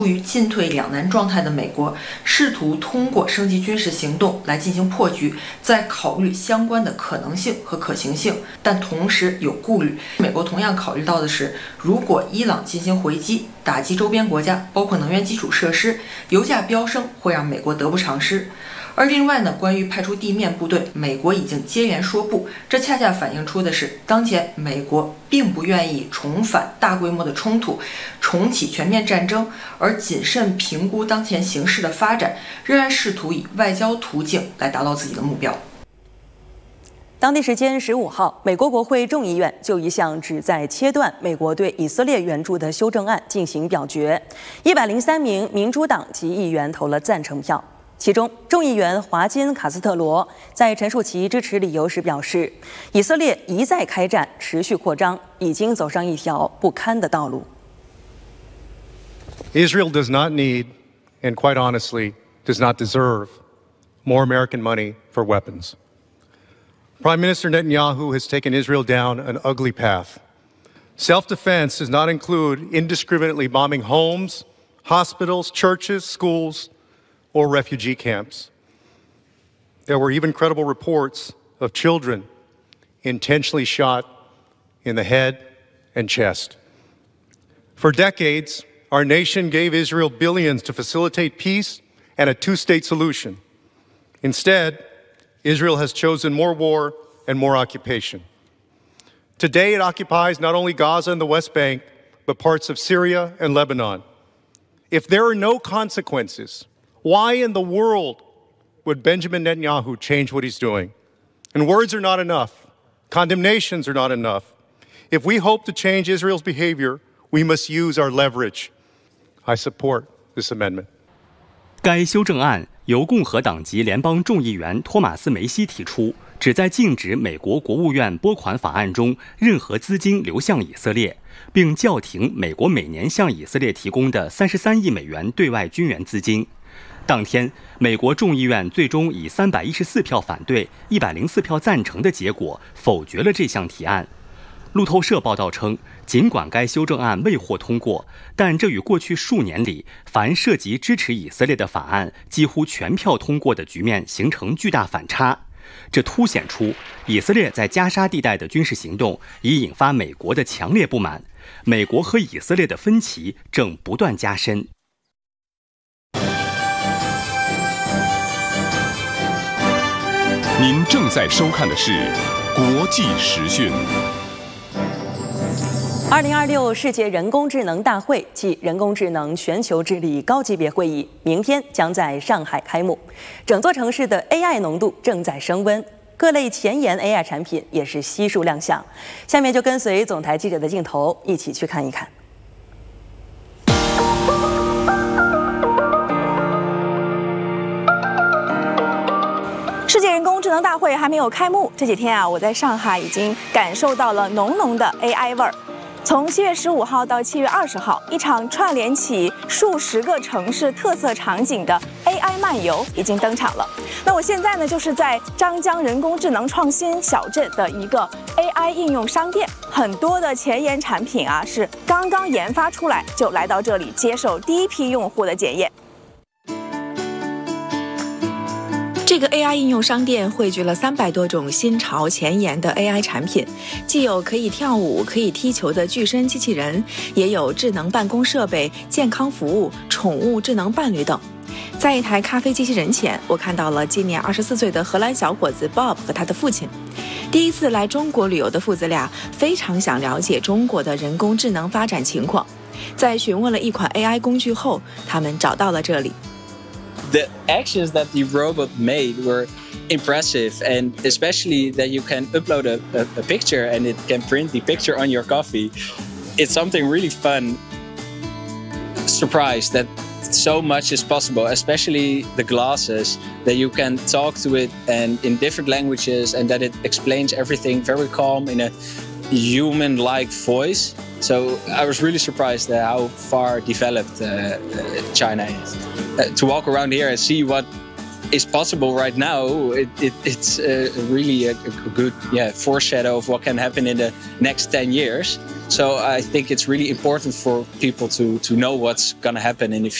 处于进退两难状态的美国试图通过升级军事行动来进行破局，在考虑相关的可能性和可行性，但同时有顾虑。美国同样考虑到的是，如果伊朗进行回击，打击周边国家，包括能源基础设施，油价飙升会让美国得不偿失。而另外呢，关于派出地面部队，美国已经接连说不，这恰恰反映出的是，当前美国并不愿意重返大规模的冲突，重启全面战争，而谨慎评估当前形势的发展，仍然试图以外交途径来达到自己的目标。 当地时间15号，美国国会众议院就一项旨在切断美国对以色列援助的修正案进行表决，103名民主党籍议员投了赞成票。其中，众议员华金·卡斯特罗在陈述其支持理由时表示，以色列一再开战，持续扩张，已经走上一条不堪的道路。 Israel does not need, and quite honestly, does not deserve more American money for weapons. Prime Minister Netanyahu has taken Israel down an ugly path. Self-defense does not include indiscriminately bombing homes, hospitals, churches, schools, or refugee camps. There were even credible reports of children intentionally shot in the head and chest. For decades, our nation gave Israel billions to facilitate peace and a two-state solution. Instead, Israel has chosen more war and more occupation. Today, it occupies not only Gaza and the West Bank, but parts of Syria and Lebanon. If there are no consequences, why in the world would Benjamin Netanyahu change what he's doing? And words are not enough. Condemnations are not enough. If we hope to change Israel's behavior, we must use our leverage. I support this amendment. 该修正案由共和党籍联邦众议员托马斯·梅西提出，旨在禁止美国国务院拨款法案中任何资金流向以色列，并叫停美国每年向以色列提供的33亿美元对外军援资金。当天，美国众议院最终以314票反对、104票赞成的结果否决了这项提案。路透社报道称，尽管该修正案未获通过，但这与过去数年里凡涉及支持以色列的法案几乎全票通过的局面形成巨大反差。这凸显出以色列在加沙地带的军事行动已引发美国的强烈不满，美国和以色列的分歧正不断加深。 您正在收看的是国际时讯。 2026世界人工智能大会暨人工智能全球治理高级别会议明天将在上海开幕，整座城市的 AI 浓度正在升温，各类前沿 AI 产品也是悉数亮相。下面就跟随总台记者的镜头一起去看一看。世界人工智能大会还没有开幕，这几天啊，我在上海已经感受到了浓浓的 AI 味儿。从7月15号到7月20号，一场串联起数十个城市特色场景的 AI 漫游已经登场了。那我现在呢，就是在张江人工智能创新小镇的一个 AI 应用商店，很多的前沿产品啊是刚刚研发出来，就来到这里接受第一批用户的检验。这个 AI 应用商店汇聚了300多种新潮前沿的 AI 产品，既有可以跳舞、可以踢球的巨身机器人，也有智能办公设备、健康服务、宠物智能伴侣等。在一台咖啡机器人前，我看到了今年24岁的荷兰小伙子 Bob 和他的父亲。第一次来中国旅游的父子俩非常想了解中国的人工智能发展情况，在询问了一款 AI 工具后，他们找到了这里。 The actions that the robot made were impressive, and especially that you can upload a picture and it can print the picture on your coffee. It's something really fun. Surprised that so much is possible, especially the glasses, that you can talk to it and in different languages and that it explains everything very calm in a human-like voice. So I was really surprised at how far developed China is. To walk around here and see what is possible right now, it's really a good foreshadow of what can happen in the next 10 years. So I think it's really important for people to know what's going to happen in the